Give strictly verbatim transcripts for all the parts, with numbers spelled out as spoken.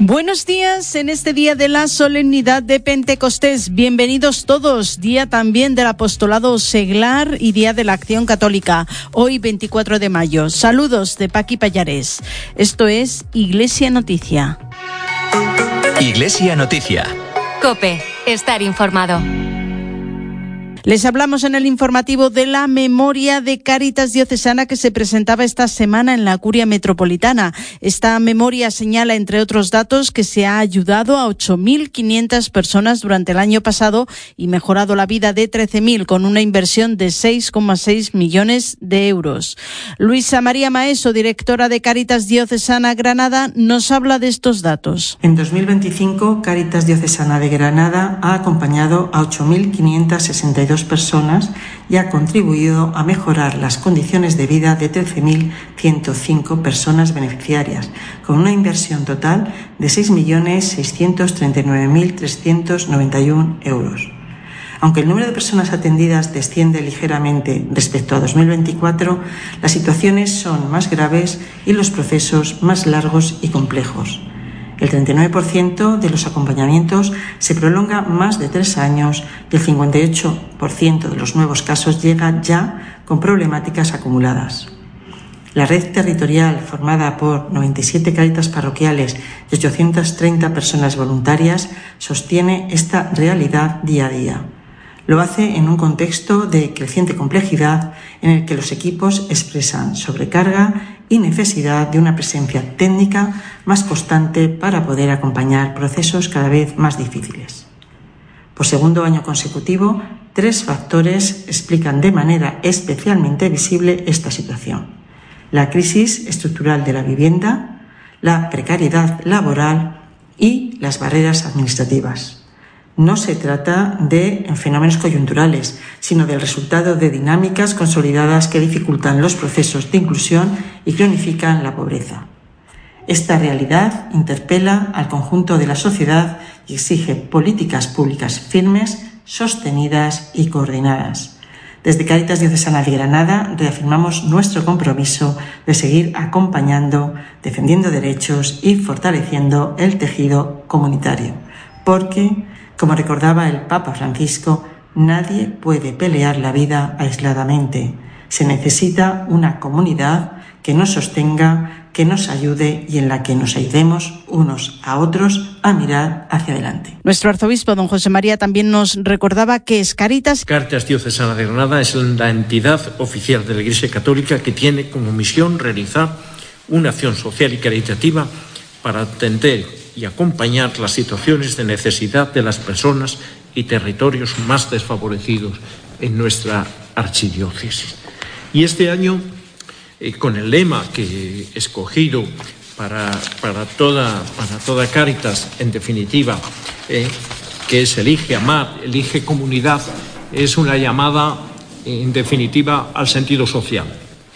Buenos días en este día de la solemnidad de Pentecostés. Bienvenidos todos, día también del apostolado seglar y día de la acción católica, hoy veinticuatro de mayo. Saludos de Paqui Pallares. Esto es Iglesia Noticia. Iglesia Noticia. COPE, estar informado. Les hablamos en el informativo de la memoria de Cáritas Diocesana que se presentaba esta semana en la Curia Metropolitana. Esta memoria señala, entre otros datos, que se ha ayudado a ocho mil quinientas personas durante el año pasado y mejorado la vida de trece mil con una inversión de seis coma seis millones de euros. Luisa María Maeso, directora de Cáritas Diocesana Granada, nos habla de estos datos. En dos mil veinticinco, Cáritas Diocesana de Granada ha acompañado a ocho mil quinientas sesenta y dos personas y ha contribuido a mejorar las condiciones de vida de trece mil ciento cinco personas beneficiarias, con una inversión total de seis millones seiscientos treinta y nueve mil trescientos noventa y uno euros. Aunque el número de personas atendidas desciende ligeramente respecto a dos mil veinticuatro, las situaciones son más graves y los procesos más largos y complejos. El treinta y nueve por ciento de los acompañamientos se prolonga más de tres años y el cincuenta y ocho por ciento de los nuevos casos llega ya con problemáticas acumuladas. La red territorial, formada por noventa y siete cáritas parroquiales y ochocientas treinta personas voluntarias, sostiene esta realidad día a día. Lo hace en un contexto de creciente complejidad en el que los equipos expresan sobrecarga y necesidad de una presencia técnica más constante para poder acompañar procesos cada vez más difíciles. Por segundo año consecutivo, tres factores explican de manera especialmente visible esta situación: la crisis estructural de la vivienda, la precariedad laboral y las barreras administrativas. No se trata de fenómenos coyunturales, sino del resultado de dinámicas consolidadas que dificultan los procesos de inclusión y cronifican la pobreza. Esta realidad interpela al conjunto de la sociedad y exige políticas públicas firmes, sostenidas y coordinadas. Desde Cáritas Diocesana de Granada reafirmamos nuestro compromiso de seguir acompañando, defendiendo derechos y fortaleciendo el tejido comunitario, porque, como recordaba el Papa Francisco, nadie puede pelear la vida aisladamente. Se necesita una comunidad que nos sostenga, que nos ayude y en la que nos ayudemos unos a otros a mirar hacia adelante. Nuestro arzobispo, don José María, también nos recordaba que es Cáritas. Cáritas Diocesana de Granada es la entidad oficial de la Iglesia Católica que tiene como misión realizar una acción social y caritativa para atender y acompañar las situaciones de necesidad de las personas y territorios más desfavorecidos en nuestra archidiócesis. Y este año, eh, con el lema que he escogido para, para, toda, para toda Cáritas, en definitiva, eh, que es elige amar, elige comunidad, es una llamada, en definitiva, al sentido social.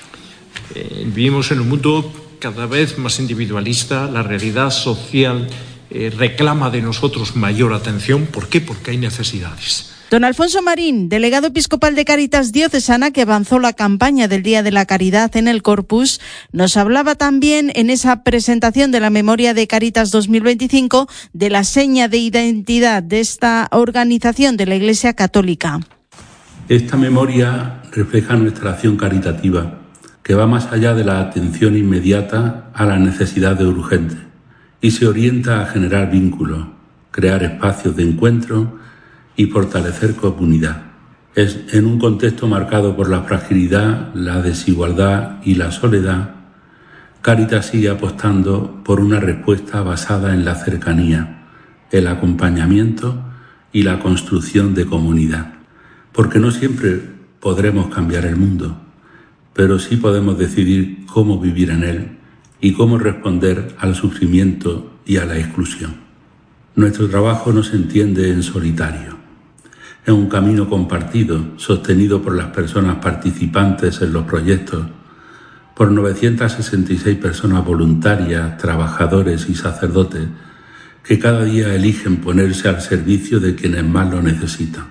Eh, vivimos en un mundo cada vez más individualista. La realidad social eh, reclama de nosotros mayor atención. ¿Por qué? Porque hay necesidades. Don Alfonso Marín, delegado episcopal de Cáritas Diocesana, que avanzó la campaña del Día de la Caridad en el Corpus, nos hablaba también en esa presentación de la memoria de Cáritas dos mil veinticinco de la seña de identidad de esta organización de la Iglesia Católica. Esta memoria refleja nuestra acción caritativa, que va más allá de la atención inmediata a la necesidad de urgente y se orienta a generar vínculos, crear espacios de encuentro y fortalecer comunidad. Es en un contexto marcado por la fragilidad, la desigualdad y la soledad, Cáritas sigue apostando por una respuesta basada en la cercanía, el acompañamiento y la construcción de comunidad. Porque no siempre podremos cambiar el mundo, pero sí podemos decidir cómo vivir en él y cómo responder al sufrimiento y a la exclusión. Nuestro trabajo no se entiende en solitario. Es un camino compartido, sostenido por las personas participantes en los proyectos, por novecientas sesenta y seis personas voluntarias, trabajadores y sacerdotes que cada día eligen ponerse al servicio de quienes más lo necesitan.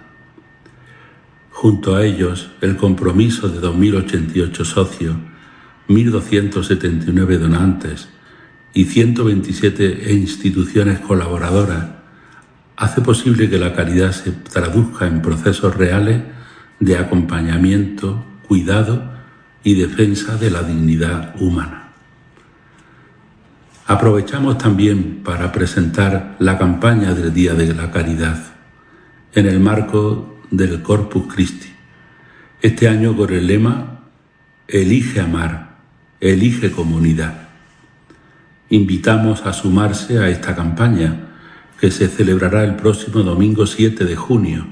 Junto a ellos, el compromiso de dos mil ochenta y ocho socios, mil doscientos setenta y nueve donantes y ciento veintisiete instituciones colaboradoras hace posible que la caridad se traduzca en procesos reales de acompañamiento, cuidado y defensa de la dignidad humana. Aprovechamos también para presentar la campaña del Día de la Caridad en el marco del Corpus Christi, este año con el lema Elige amar, elige comunidad. Invitamos a sumarse a esta campaña que se celebrará el próximo domingo siete de junio.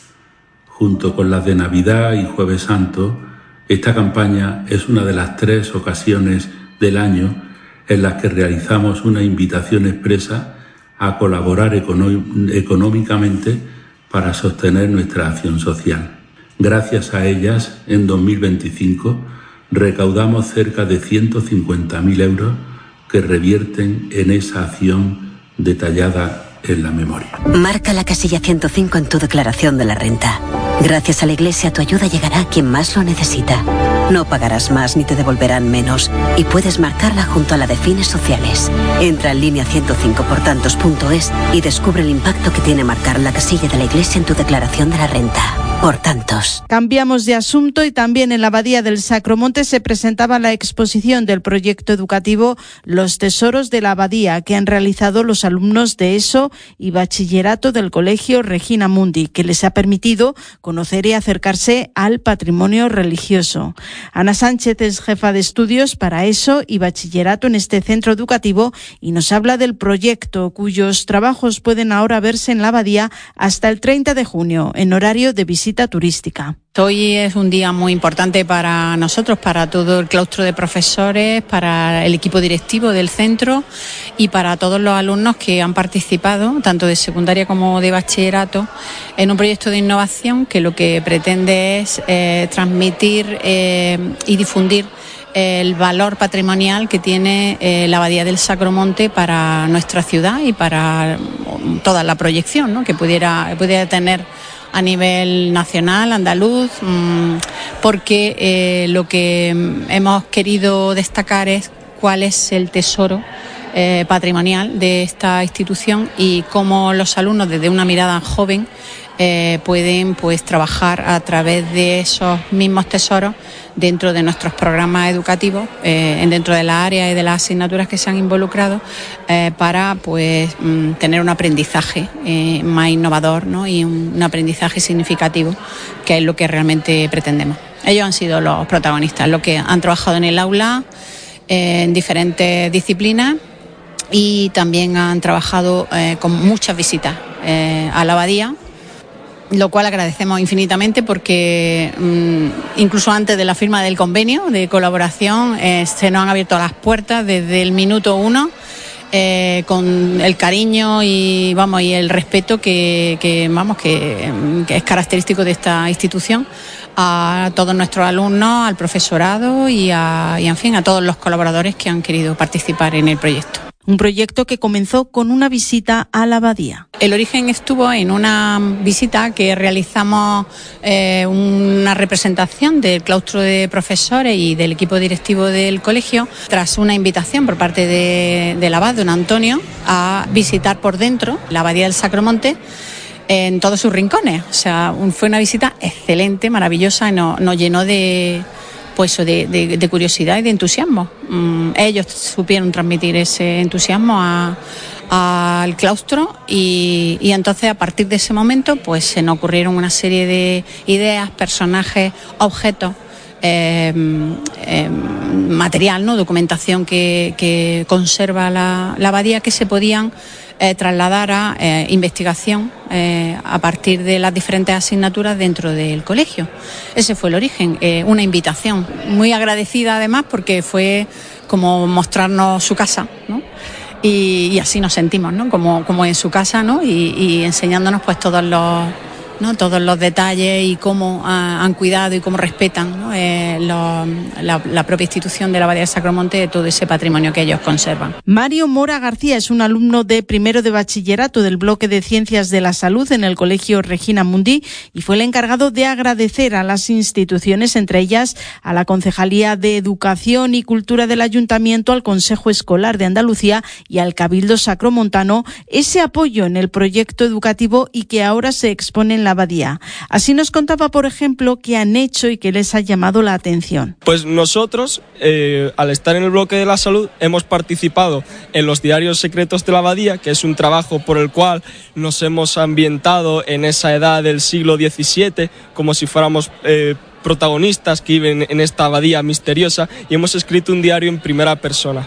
Junto con las de Navidad y Jueves Santo, esta campaña es una de las tres ocasiones del año en las que realizamos una invitación expresa a colaborar econó- económicamente para sostener nuestra acción social. Gracias a ellas, en dos mil veinticinco, recaudamos cerca de ciento cincuenta mil euros que revierten en esa acción detallada en la memoria. Marca la casilla ciento cinco en tu declaración de la renta. Gracias a la Iglesia, tu ayuda llegará a quien más lo necesita. No pagarás más ni te devolverán menos y puedes marcarla junto a la de fines sociales. Entra en línea ciento cinco por tantos punto es y descubre el impacto que tiene marcar la casilla de la Iglesia en tu declaración de la renta. Por tantos. Cambiamos de asunto y también en la Abadía del Sacromonte se presentaba la exposición del proyecto educativo Los Tesoros de la Abadía que han realizado los alumnos de ESO y Bachillerato del Colegio Regina Mundi, que les ha permitido conocer y acercarse al patrimonio religioso. Ana Sánchez es jefa de estudios para ESO y Bachillerato en este centro educativo y nos habla del proyecto cuyos trabajos pueden ahora verse en la Abadía hasta el treinta de junio en horario de visita turística. Hoy es un día muy importante para nosotros, para todo el claustro de profesores, para el equipo directivo del centro y para todos los alumnos que han participado, tanto de secundaria como de bachillerato, en un proyecto de innovación que lo que pretende es eh, transmitir eh, y difundir el valor patrimonial que tiene eh, la Abadía del Sacromonte para nuestra ciudad y para toda la proyección, ¿no?, que pudiera, pudiera tener a nivel nacional, andaluz, porque eh, lo que hemos querido destacar es cuál es el tesoro eh, patrimonial de esta institución y cómo los alumnos desde una mirada joven eh, pueden pues trabajar a través de esos mismos tesoros dentro de nuestros programas educativos, eh, dentro de la área y de las asignaturas que se han involucrado, eh, para pues mm, tener un aprendizaje eh, más innovador, ¿no?, y un, un aprendizaje significativo, que es lo que realmente pretendemos. Ellos han sido los protagonistas, los que han trabajado en el aula eh, en diferentes disciplinas y también han trabajado eh, con muchas visitas eh, a la abadía, lo cual agradecemos infinitamente porque mmm, incluso antes de la firma del convenio de colaboración eh, se nos han abierto las puertas desde el minuto uno eh, con el cariño y vamos y el respeto que, que vamos que, que es característico de esta institución a todos nuestros alumnos, al profesorado y a, y en fin a todos los colaboradores que han querido participar en el proyecto. Un proyecto que comenzó con una visita a la abadía. El origen estuvo en una visita que realizamos eh, una representación del claustro de profesores y del equipo directivo del colegio, tras una invitación por parte de, del abad, don Antonio, a visitar por dentro la Abadía del Sacromonte en todos sus rincones. O sea, un, fue una visita excelente, maravillosa, y nos, nos llenó de... pues de, de, de curiosidad y de entusiasmo. Mm, ellos supieron transmitir ese entusiasmo a, a, al claustro y, y entonces a partir de ese momento pues se nos ocurrieron una serie de ideas, personajes, objetos, eh, eh, material, ¿no?, documentación que, que conserva la, la abadía que se podían Eh, trasladar a eh, investigación eh, a partir de las diferentes asignaturas dentro del colegio. Ese fue el origen, eh, una invitación muy agradecida además porque fue como mostrarnos su casa, ¿no? Y, y así nos sentimos, ¿no?, como, como en su casa, ¿no?, y, y enseñándonos pues todos los ¿no? Todos los detalles y cómo ha, han cuidado y cómo respetan, ¿no? eh, lo, la, la propia institución de la Abadía de Sacromonte, de todo ese patrimonio que ellos conservan. Mario Mora García es un alumno de primero de bachillerato del bloque de Ciencias de la Salud en el Colegio Regina Mundi y fue el encargado de agradecer a las instituciones, entre ellas a la Concejalía de Educación y Cultura del Ayuntamiento, al Consejo Escolar de Andalucía y al Cabildo Sacromontano, ese apoyo en el proyecto educativo y que ahora se expone en la abadía. Así nos contaba, por ejemplo, qué han hecho y qué les ha llamado la atención. Pues nosotros, eh, al estar en el bloque de la salud, hemos participado en los diarios secretos de la abadía, que es un trabajo por el cual nos hemos ambientado en esa edad del siglo diecisiete, como si fuéramos eh, protagonistas que viven en esta abadía misteriosa, y hemos escrito un diario en primera persona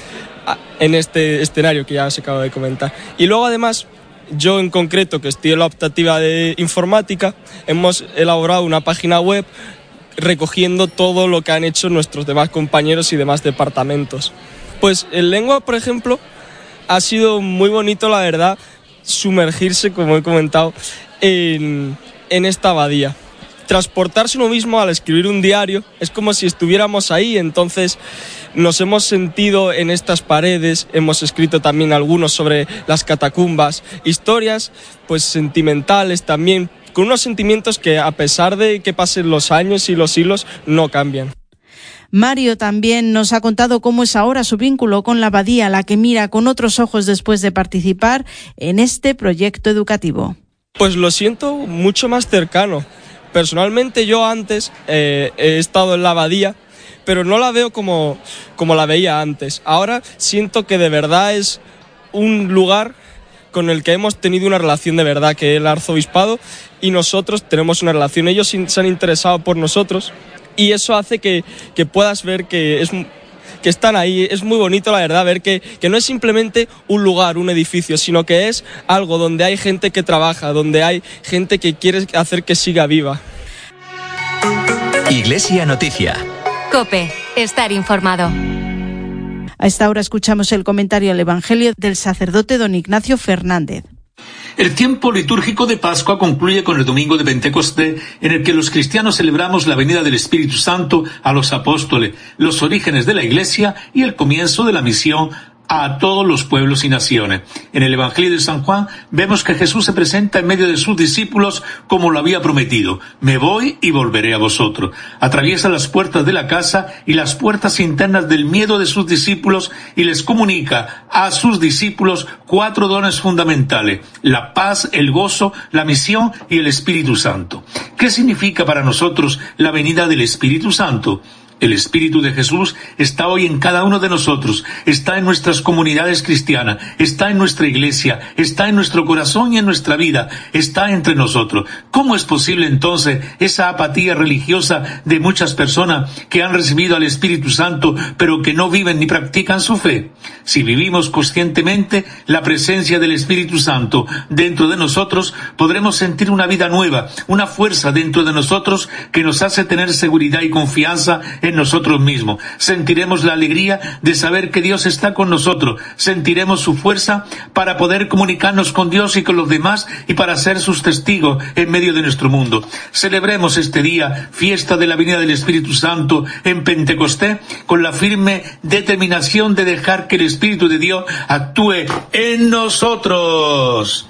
en este escenario que ya se acaba de comentar. Y luego, además, yo en concreto, que estoy en la optativa de informática, hemos elaborado una página web recogiendo todo lo que han hecho nuestros demás compañeros y demás departamentos. Pues en lengua, por ejemplo, ha sido muy bonito, la verdad, sumergirse, como he comentado, en, en esta abadía. Transportarse uno mismo al escribir un diario es como si estuviéramos ahí, entonces nos hemos sentido en estas paredes, hemos escrito también algunos sobre las catacumbas, historias pues sentimentales también, con unos sentimientos que a pesar de que pasen los años y los siglos no cambian. Mario también nos ha contado cómo es ahora su vínculo con la abadía, la que mira con otros ojos después de participar en este proyecto educativo. Pues lo siento mucho más cercano. Personalmente yo antes eh, he estado en la abadía, pero no la veo como, como la veía antes. Ahora siento que de verdad es un lugar con el que hemos tenido una relación de verdad, que es el arzobispado, y nosotros tenemos una relación. Ellos se han interesado por nosotros y eso hace que, que puedas ver que, es, que están ahí. Es muy bonito, la verdad, ver que, que no es simplemente un lugar, un edificio, sino que es algo donde hay gente que trabaja, donde hay gente que quiere hacer que siga viva. Iglesia Noticia. COPE, estar informado. A esta hora escuchamos el comentario al Evangelio del sacerdote don Ignacio Fernández. El tiempo litúrgico de Pascua concluye con el domingo de Pentecostés, en el que los cristianos celebramos la venida del Espíritu Santo a los apóstoles, los orígenes de la Iglesia y el comienzo de la misión a todos los pueblos y naciones. En el Evangelio de San Juan vemos que Jesús se presenta en medio de sus discípulos como lo había prometido: me voy y volveré a vosotros. Atraviesa las puertas de la casa y las puertas internas del miedo de sus discípulos y les comunica a sus discípulos cuatro dones fundamentales: la paz, el gozo, la misión y el Espíritu Santo. ¿Qué significa para nosotros la venida del Espíritu Santo? El Espíritu de Jesús está hoy en cada uno de nosotros, está en nuestras comunidades cristianas, está en nuestra iglesia, está en nuestro corazón y en nuestra vida, está entre nosotros. ¿Cómo es posible entonces esa apatía religiosa de muchas personas que han recibido al Espíritu Santo pero que no viven ni practican su fe? Si vivimos conscientemente la presencia del Espíritu Santo dentro de nosotros, podremos sentir una vida nueva, una fuerza dentro de nosotros que nos hace tener seguridad y confianza en nosotros mismos. Sentiremos la alegría de saber que Dios está con nosotros. Sentiremos su fuerza para poder comunicarnos con Dios y con los demás y para ser sus testigos en medio de nuestro mundo. Celebremos este día, fiesta de la venida del Espíritu Santo en Pentecostés, con la firme determinación de dejar que el Espíritu de Dios actúe en nosotros.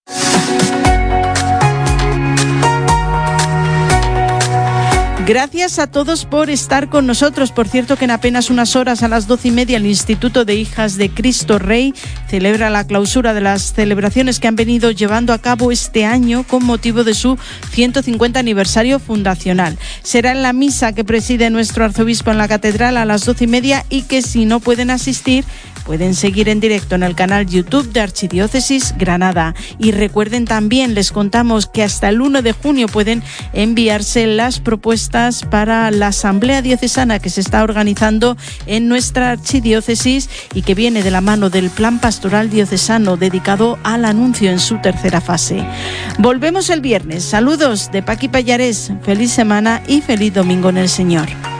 Gracias a todos por estar con nosotros. Por cierto que en apenas unas horas, a las doce y media, el Instituto de Hijas de Cristo Rey celebra la clausura de las celebraciones que han venido llevando a cabo este año con motivo de su ciento cincuenta aniversario fundacional. Será en la misa que preside nuestro arzobispo en la catedral a las doce y media y que, si no pueden asistir, pueden seguir en directo en el canal YouTube de Archidiócesis Granada. Y recuerden también, les contamos que hasta el uno de junio pueden enviarse las propuestas para la Asamblea Diocesana que se está organizando en nuestra archidiócesis y que viene de la mano del Plan Pastoral Diocesano dedicado al anuncio en su tercera fase. Volvemos el viernes. Saludos de Paqui Pallarés. Feliz semana y feliz domingo en el Señor.